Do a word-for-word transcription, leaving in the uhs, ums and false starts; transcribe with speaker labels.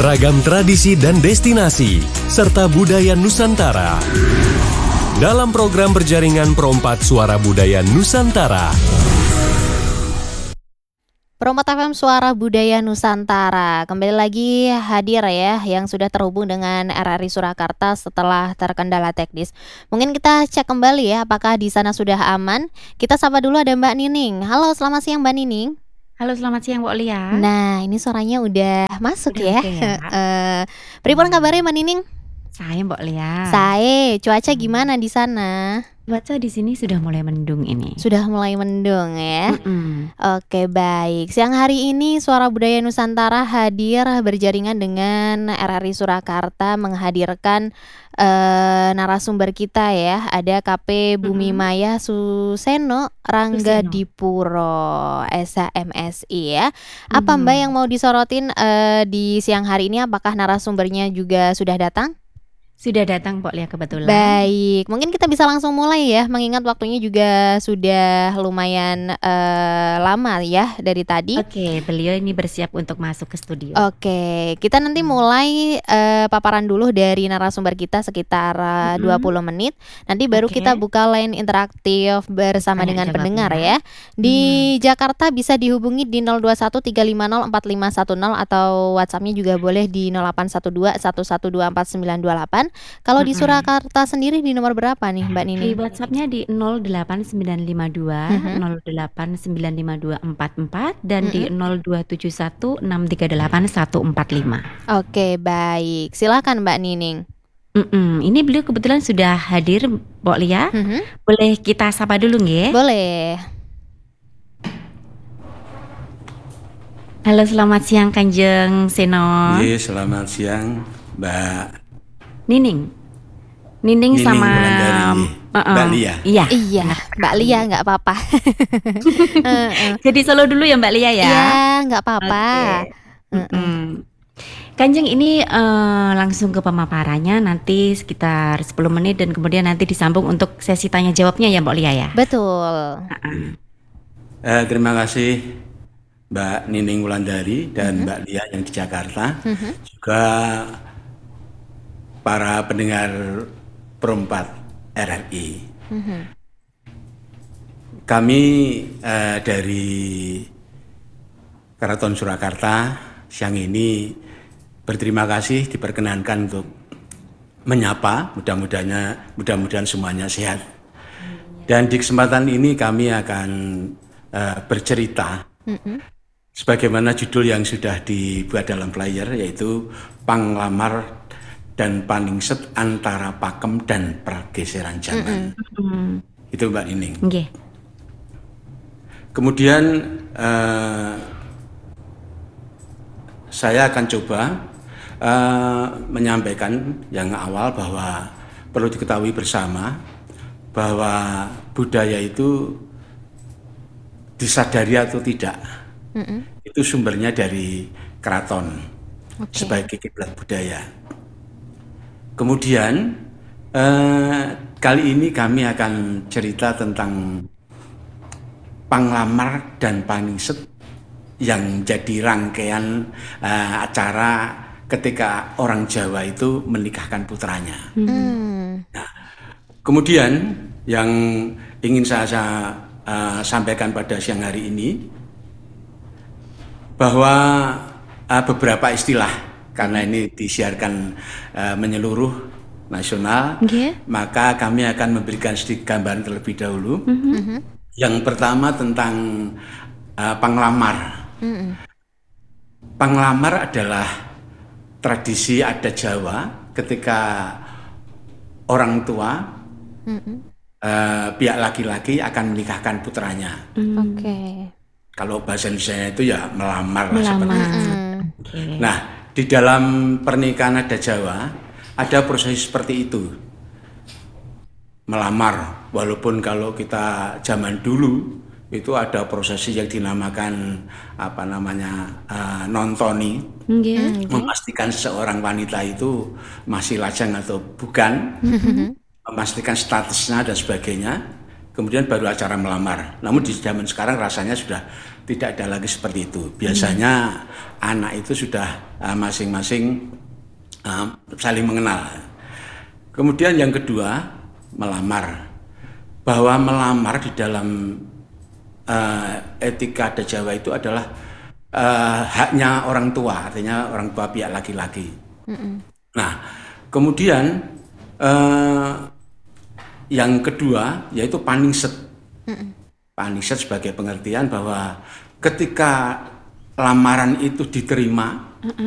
Speaker 1: ragam tradisi dan destinasi, serta budaya Nusantara. Dalam program berjaringan Perompat Suara Budaya Nusantara.
Speaker 2: Perompat F M Suara Budaya Nusantara kembali lagi hadir ya, yang sudah terhubung dengan R R I Surakarta setelah terkendala teknis. Mungkin kita cek kembali ya, apakah di sana sudah aman. Kita sapa dulu, ada Mbak Nining. Halo, selamat siang Mbak Nining.
Speaker 3: Halo, selamat siang Mbak Lia.
Speaker 2: Nah, ini suaranya udah masuk
Speaker 3: Udah
Speaker 2: ya.
Speaker 3: oke ya.
Speaker 2: Eh, Pripun kabarnya Mbak Nining?
Speaker 3: Saya Mbak Lia.
Speaker 2: Sae, cuaca gimana di sana?
Speaker 3: Cuaca di sini sudah mulai mendung ini.
Speaker 2: Sudah mulai mendung ya.
Speaker 3: Mm-mm.
Speaker 2: Oke, baik. Siang hari ini Suara Budaya Nusantara hadir berjaringan dengan R R I Surakarta menghadirkan eh, narasumber kita ya. Ada K P Bumi
Speaker 3: Mm-mm.
Speaker 2: Maya Suseno Rangga
Speaker 3: Suseno.
Speaker 2: Dipuro S H M S I ya. Apa Mbak
Speaker 3: Mm.
Speaker 2: yang mau disorotin eh, di siang hari ini? Apakah narasumbernya juga sudah datang?
Speaker 3: Sudah datang Mbak Lia kebetulan.
Speaker 2: Baik, mungkin kita bisa langsung mulai ya, mengingat waktunya juga sudah lumayan eh, lama ya dari tadi.
Speaker 3: Oke, beliau ini bersiap untuk masuk ke studio.
Speaker 2: Oke, kita nanti
Speaker 3: Hmm.
Speaker 2: mulai eh, paparan dulu dari narasumber kita sekitar eh,
Speaker 3: Mm-mm.
Speaker 2: dua puluh menit. Nanti baru
Speaker 3: Oke.
Speaker 2: kita buka line interaktif bersama
Speaker 3: Tanya
Speaker 2: dengan
Speaker 3: jawab
Speaker 2: pendengar
Speaker 3: ya.
Speaker 2: ya. Di Jakarta bisa dihubungi di nol dua satu tiga lima nol empat lima satu nol atau WhatsApp-nya juga boleh di nol delapan satu dua satu satu dua empat sembilan dua delapan. Kalau di
Speaker 3: Mm-mm.
Speaker 2: Surakarta sendiri di nomor berapa nih Mbak
Speaker 3: Di
Speaker 2: Nining?
Speaker 3: WhatsApp-nya di nol delapan sembilan lima dua
Speaker 2: Mhm.
Speaker 3: nol delapan sembilan lima dua empat empat dan di
Speaker 2: Mm-mm.
Speaker 3: nol dua tujuh satu enam tiga delapan satu empat lima.
Speaker 2: Oke, baik. Silakan Mbak Nining.
Speaker 3: Mm-mm. Ini beliau kebetulan sudah hadir Mbak Lia.
Speaker 2: Mhm.
Speaker 3: Boleh kita sapa dulu nggih?
Speaker 2: Boleh.
Speaker 3: Halo, selamat siang Kanjeng Seno.
Speaker 4: Iya, selamat siang Mbak
Speaker 3: Nining. Nining
Speaker 4: Nining
Speaker 3: sama
Speaker 4: Wulandari.
Speaker 3: Uh-uh.
Speaker 4: Mbak Lia.
Speaker 3: Iya.
Speaker 2: Iya, Mbak Lia nggak apa-apa. Heeh.
Speaker 3: Jadi solo dulu ya Mbak Lia ya.
Speaker 2: Iya, nggak apa-apa.
Speaker 3: Oke. Mm-mm. Kanjeng ini eh, langsung ke pemaparannya nanti sekitar sepuluh menit dan kemudian nanti disambung untuk sesi tanya jawabnya ya Mbak Lia ya.
Speaker 2: Betul.
Speaker 4: Eh, terima kasih Mbak Nining Wulandari dan Mbak Lia yang di Jakarta,
Speaker 2: Mhm.
Speaker 4: juga para pendengar Perompat R R I.
Speaker 2: Mhm.
Speaker 4: Kami eh, dari Keraton Surakarta siang ini berterima kasih diperkenankan untuk menyapa, mudah-mudahan mudah-mudahan semuanya sehat. Dan di kesempatan ini kami akan eh, bercerita
Speaker 2: Mhm.
Speaker 4: sebagaimana judul yang sudah dibuat dalam flyer, yaitu Panglamar dan Paningset Antara Pakem dan Pergeseran Zaman.
Speaker 3: Mm.
Speaker 4: Itu Mbak Nining.
Speaker 3: Nggih.
Speaker 4: Kemudian eh, saya akan coba eh, menyampaikan yang awal bahwa perlu diketahui bersama bahwa budaya itu disadari atau tidak,
Speaker 2: Mhm.
Speaker 4: itu sumbernya dari keraton
Speaker 2: Oke.
Speaker 4: sebagai kiblat budaya. Kemudian eh, kali ini kami akan cerita tentang Panglamar dan Paningset yang jadi rangkaian eh, acara ketika orang Jawa itu menikahkan putranya.
Speaker 2: Hmm.
Speaker 4: Kemudian yang ingin saya, saya uh, sampaikan pada siang hari ini bahwa uh, beberapa istilah, karena ini disiarkan uh, menyeluruh nasional,
Speaker 3: Nggih.
Speaker 4: maka kami akan memberikan sedikit gambaran terlebih dahulu.
Speaker 2: Mhm.
Speaker 4: Yang pertama tentang uh, panglamar.
Speaker 2: Mhm.
Speaker 4: Panglamar adalah tradisi adat Jawa ketika orang tua
Speaker 2: Mhm.
Speaker 4: eh, pihak laki-laki akan menikahkan putranya.
Speaker 2: Oke.
Speaker 4: Kalau bahasa Indonesia itu ya melamar lah seperti
Speaker 3: Melamar.
Speaker 4: itu.
Speaker 2: Mhm.
Speaker 3: Oke.
Speaker 4: Nah, di dalam pernikahan adat Jawa ada proses seperti itu. Melamar, walaupun kalau kita zaman dulu itu ada prosesi yang dinamakan apa namanya eh, nontoni,
Speaker 3: Nggih.
Speaker 4: memastikan seorang wanita itu masih lajang atau bukan,
Speaker 2: Mhm.
Speaker 4: memastikan statusnya dan sebagainya. kemudian baru acara melamar. Namun di zaman sekarang rasanya sudah tidak ada lagi seperti itu. Biasanya hmm. anak itu sudah uh, masing-masing uh, saling mengenal. Kemudian yang kedua, melamar. Bahwa melamar di dalam uh, etika adat Jawa itu adalah uh, haknya orang tua, artinya orang tua pihak laki-laki. Hmm. Nah, kemudian uh, yang kedua yaitu paningset. Mm-mm. Paningset sebagai pengertian bahwa ketika lamaran itu diterima, Mm-mm.